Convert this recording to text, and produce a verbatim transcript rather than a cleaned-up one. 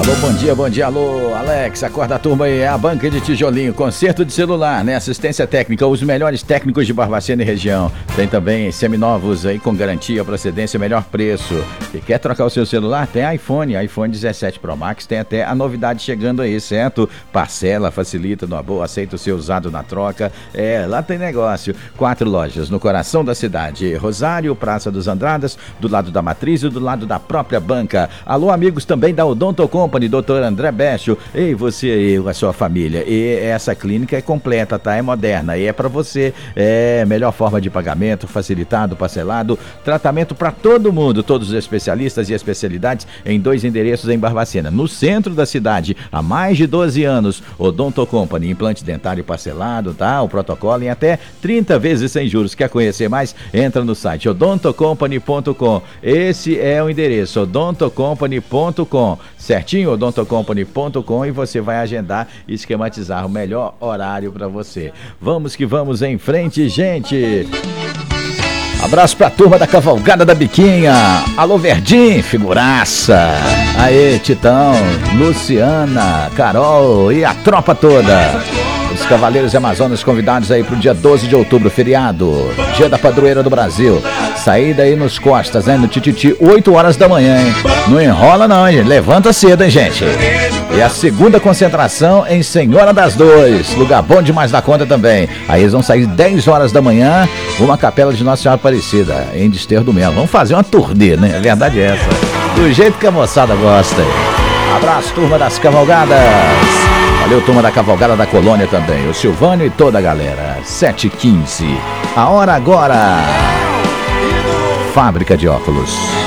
Alô, bom dia, bom dia, alô, Alex, acorda a turma aí, é a Banca de Tijolinho, conserto de celular, né, assistência técnica, os melhores técnicos de Barbacena e região, tem também seminovos aí com garantia, procedência, melhor preço, e quer trocar o seu celular? Tem iPhone, iPhone dezessete Pro Max, tem até a novidade chegando aí, certo? Parcela, facilita, numa boa, aceita o seu usado na troca, é, lá tem negócio, quatro lojas no coração da cidade, Rosário, Praça dos Andradas, do lado da Matriz e do lado da própria banca. Alô, amigos também da Odonto Company, doutor André Becho, ei, você e a sua família, e essa clínica é completa, tá? É moderna e é pra você, é melhor forma de pagamento, facilitado, parcelado, tratamento pra todo mundo, todos os especialistas e especialidades em dois endereços em Barbacena, no centro da cidade, há mais de doze anos, Odonto Company, implante dentário parcelado, tá? O protocolo em até trinta vezes sem juros. Quer conhecer mais? Entra no site odonto company ponto com, esse é o endereço, odonto company ponto com, certinho? odonto company ponto com, e você vai agendar e esquematizar o melhor horário para você. Vamos que vamos em frente, gente! Abraço pra turma da Cavalgada da Biquinha. Alô, Verdim, figuraça. Aê, Titão, Luciana, Carol e a tropa toda. Os Cavaleiros Amazonas convidados aí pro dia doze de outubro, feriado, dia da padroeira do Brasil. Saída aí nos Costas, né, no Tititi, oito horas da manhã, hein? Não enrola não, hein? Levanta cedo, hein, gente? E a segunda concentração em Senhora das Dores, lugar bom demais da conta também. Aí eles vão sair dez horas da manhã, uma capela de Nossa Senhora Aparecida, em Desterro do Melo. Vamos fazer uma turnê, né? A verdade é essa. Do jeito que a moçada gosta. Abraço, turma das Cavalgadas. Valeu, turma da Cavalgada da Colônia também. O Silvânio e toda a galera. sete e quinze. A hora agora. Fábrica de óculos.